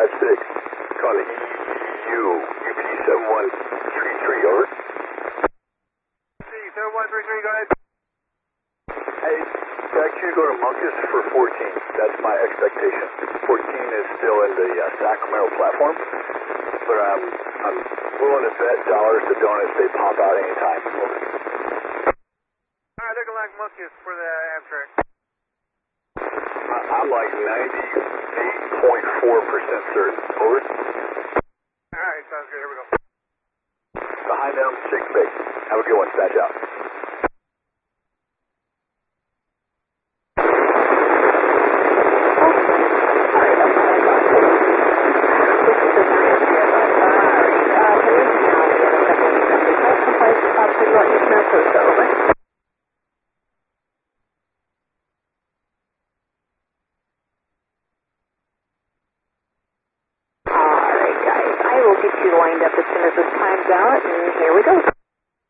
calling EU, UP7133, over. C7133, go ahead. Hey, can you go to Muncus for 14? That's my expectation. 14 is still in the Sacramento platform, but I'm willing to bet dollars to donuts they pop out anytime. Over. Alright, looking like Muncus for the Amtrak. I'm like 98.4% certain. Over. Alright, sounds good. Here we go. Behind them, 6 base. Have a good one. Dispatch out. Alright guys, I will get you lined up as soon as this time's out, and here we go.